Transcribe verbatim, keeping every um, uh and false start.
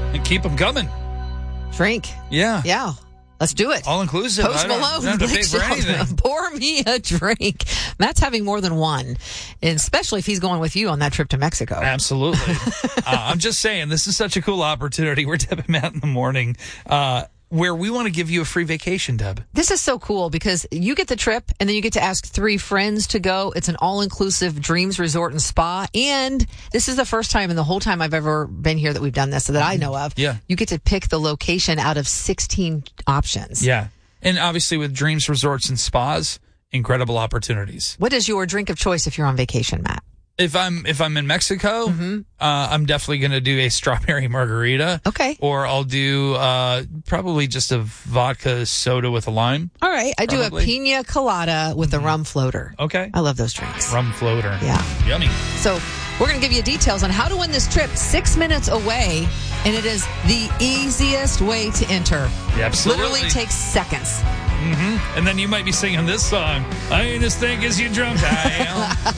And keep them coming. Drink. Yeah. Yeah. Let's do it. All inclusive. Post I don't, Malone. don't have to pay Blake for Shelton, anything. Pour me a drink. Matt's having more than one, and especially if he's going with you on that trip to Mexico. Absolutely. uh, I'm just saying, this is such a cool opportunity. We're Deb and Matt in the morning, uh, where we want to give you a free vacation, Deb. This is so cool because you get the trip and then you get to ask three friends to go. It's an all-inclusive Dreams Resort and Spa. And this is the first time in the whole time I've ever been here that we've done this, so that I know of. Yeah. You get to pick the location out of sixteen options. Yeah. And obviously with Dreams Resorts and Spas, incredible opportunities. What is your drink of choice if you're on vacation, Matt? If I'm if I'm in Mexico, Mm-hmm. uh, I'm definitely going to do a strawberry margarita. Okay. Or I'll do uh, probably just a vodka soda with a lime. All right. I Probably. do a pina colada with a rum floater. Okay. I love those drinks. Rum floater. Yeah. Yummy. So we're going to give you details on how to win this trip six minutes away, and it is the easiest way to enter. Yeah, absolutely. Literally takes seconds. Mm-hmm. And then you might be singing this song. I ain't as thick as you drunk I am.